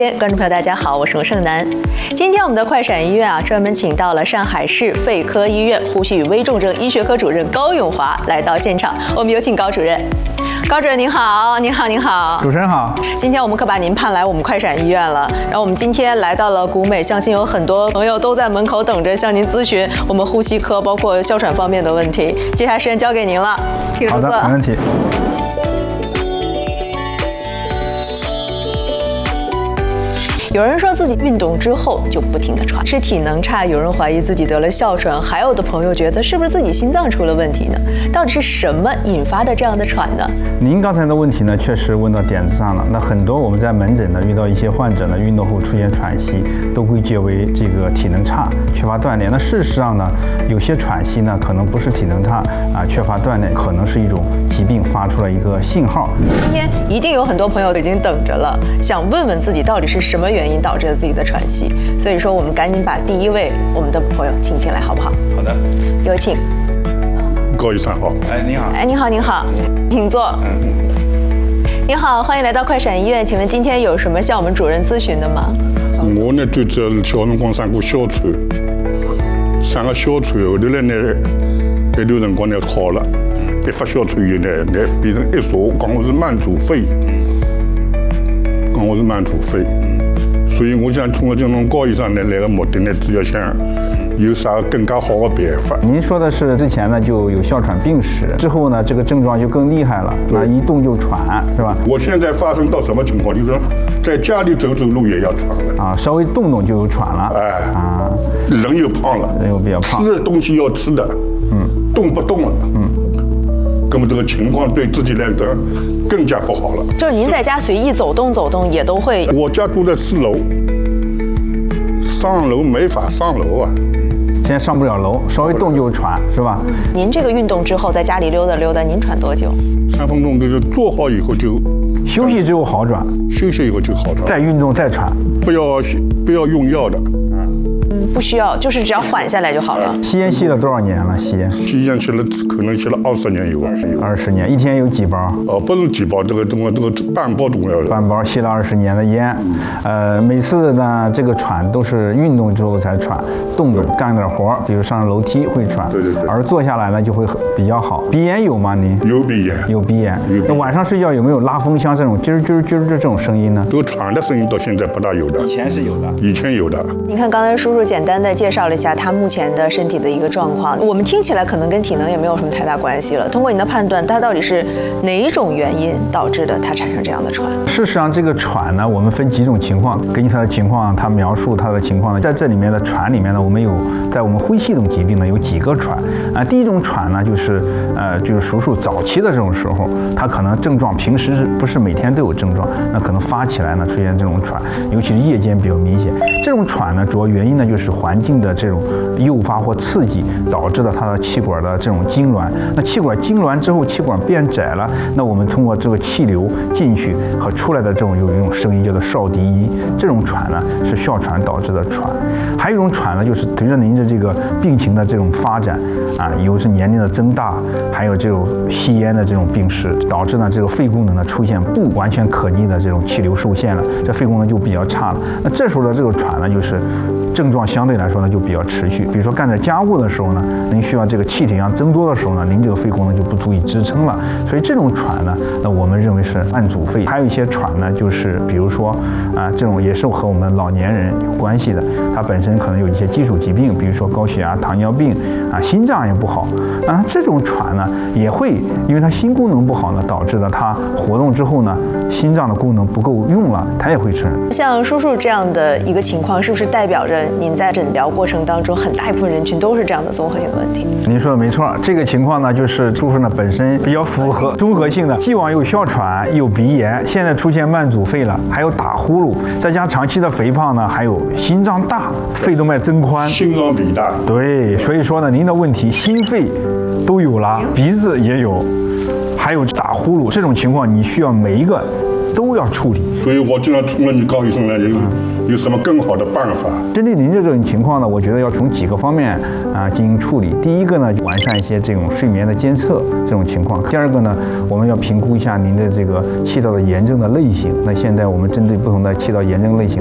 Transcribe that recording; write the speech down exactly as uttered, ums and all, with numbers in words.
观众朋友，大家好，我是罗胜楠。今天我们的快闪医院啊，专门请到了上海市肺科医院呼吸与危重症医学科主任高永华来到现场。我们有请高主任。高主任您好，您好，您好， 主持人好。 今天我们可把您盼来我们快闪医院了。然后我们今天来到了古美，相信有很多朋友都在门口等着向您咨询我们呼吸科包括哮喘方面的问题。接下来时间交给您了，请入座。 好的，没问题。 有人说自己运动之后就不停地喘，是体能差；有人怀疑自己得了哮喘，还有的朋友觉得是不是自己心脏出了问题呢？到底是什么引发的这样的喘呢？ 您刚才的问题呢，确实问到点子上了。那很多我们在门诊呢遇到一些患者呢，运动后出现喘息，都归结为这个体能差，缺乏锻炼。那事实上呢，有些喘息呢可能不是体能差啊，缺乏锻炼，可能是一种疾病发出了一个信号。 今天一定有很多朋友已经等着了，想问问自己到底是什么原因。原因导致了自己的喘息，所以说我们赶紧把第一位我们的朋友请进来，好不好？ 好的， 有请。 高医生好。 哎，你好。 哎，你好，您好，请坐。嗯。您好，欢迎来到快闪医院，请问今天有什么向我们主任咨询的吗？ 我呢最主要是小辰光生过哮喘，生个哮喘后头来呢，一段辰光呢好了，一发哮喘以后呢，呢变成一查，讲我是慢阻肺。我是慢阻肺，所以我想通过这种高医生呢来个目的呢，主要想有啥更加好的办法。 您说的是之前呢就有哮喘病史，之后呢这个症状就更厉害了，那一动就喘，是吧？ 我现在发生到什么情况？就是说在家里走走路也要喘了啊，稍微动动就有喘了， 哎啊，人又胖了， 人又比较胖， 吃的东西要吃的，嗯，动不动了，嗯。那么这个情况对自己来讲更加不好了。 就是您在家随意走动走动也都会。 我家住在四楼，上楼没法上楼啊。 现在上不了楼，稍微动就喘，是吧？ 您这个运动之后在家里溜达溜达，您喘多久？ 三分钟，就是做好以后就休息之后好转， 休息以后就好转。 再运动再喘， 不要不要用药的。 嗯，不需要，就是只要缓下来就好了。 吸烟吸了多少年了？吸烟？ 吸烟吸了可能吸了二十年有。 二十年，一天有几包？ 哦，不是几包，这个这个这个半包重要的。 半包吸了二十年的烟，呃，每次呢这个喘都是运动之后才喘，动动干点活，比如上楼梯会喘， 对对对。 而坐下来呢就会比较好。鼻炎有吗？您？ 有鼻炎。 有鼻炎。那晚上睡觉有没有拉风箱这种啾啾啾的这种声音呢？ 这个喘的声音到现在不大有的。 以前是有的。 以前有的。 你看刚才叔叔简单的介绍了一下他目前的身体的一个状况，我们听起来可能跟体能也没有什么太大关系了。通过你的判断，他到底是哪一种原因导致的他产生这样的喘？ 事实上，这个喘呢，我们分几种情况，根据他的情况，他描述他的情况呢，在这里面的喘里面呢，我们有在我们呼吸系统疾病呢有几个喘啊。第一种喘呢，就是呃就是叔叔早期的这种时候，他可能症状平时不是每天都有症状，那可能发起来呢出现这种喘，尤其是夜间比较明显。这种喘呢，主要原因呢就是环境的这种诱发或刺激导致的它的气管的这种痉挛。那气管痉挛之后，气管变窄了，那我们通过这个气流进去和出来的这种有一种声音叫做哨笛音，这种喘呢是哮喘导致的喘。还有一种喘呢，就是随着您的这个病情的这种发展啊，有是年龄的增大，还有这种吸烟的这种病史，导致呢这个肺功能呢出现不完全可逆的这种气流受限了，这肺功能就比较差了。那这时候的这个喘呢，就是症状相对来说呢就比较持续。比如说干点家务的时候呢，您需要这个气体量增多的时候呢，您这个肺功能就不足以支撑了。所以这种喘呢，那我们认为是慢阻肺。还有一些喘呢，就是比如说啊，这种也是和我们老年人有关系的，它本身可能有一些基础疾病，比如说高血压、糖尿病啊，心脏也不好啊，这种喘呢也会因为它心功能不好呢，导致了它活动之后呢，心脏的功能不够用了，它也会出现。 像叔叔这样的一个情况，是不是代表着您在诊疗过程当中很大一部分人群都是这样的综合性的问题？ 您说的没错，这个情况呢，就是叔叔呢本身比较符合综合性的，既往有哮喘，有鼻炎，现在出现慢阻肺了，还有打呼噜，再加长期的肥胖呢，还有心脏大，肺动脉增宽， 心脏比大。 对，所以说呢，您的问题心肺都有了，鼻子也有，还有打呼噜，这种情况你需要每一个都要处理。 所以我经常冲着你高医生呢，有有什么更好的办法？ 针对您的这种情况呢，我觉得要从几个方面啊进行处理。第一个呢，完善一些这种睡眠的监测这种情况。第二个呢，我们要评估一下您的这个气道的炎症的类型。那现在我们针对不同的气道炎症类型。